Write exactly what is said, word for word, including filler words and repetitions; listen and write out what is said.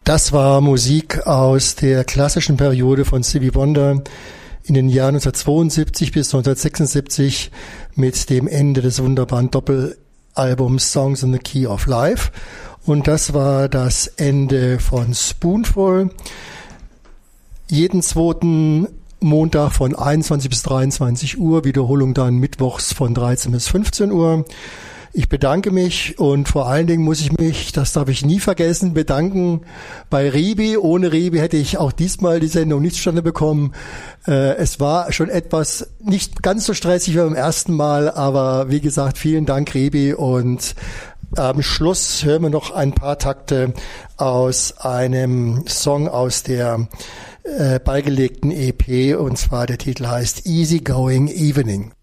Das war Musik aus der klassischen Periode von Stevie Wonder in den Jahren neunzehnhundertzweiundsiebzig bis neunzehnhundertsechsundsiebzig mit dem Ende des wunderbaren Doppelalbums Songs in the Key of Life. Und das war das Ende von Spoonful. Jeden zweiten Montag von einundzwanzig bis dreiundzwanzig Uhr, Wiederholung dann mittwochs von dreizehn bis fünfzehn Uhr. Ich bedanke mich und vor allen Dingen muss ich mich, das darf ich nie vergessen, bedanken bei Ribi. Ohne Ribi hätte ich auch diesmal die Sendung nicht zustande bekommen. Äh, es war schon etwas nicht ganz so stressig wie beim ersten Mal, aber wie gesagt, vielen Dank Ribi, und am Schluss hören wir noch ein paar Takte aus einem Song aus der äh, beigelegten E P, und zwar der Titel heißt Easy Going Evening.